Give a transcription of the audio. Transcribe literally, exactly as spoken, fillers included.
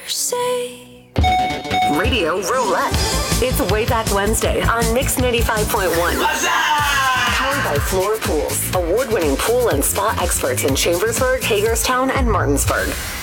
say. Radio Roulette. It's Way Back Wednesday on Mix ninety-five point one. Powered by Floor Pools, award-winning pool and spa experts in Chambersburg, Hagerstown, and Martinsburg.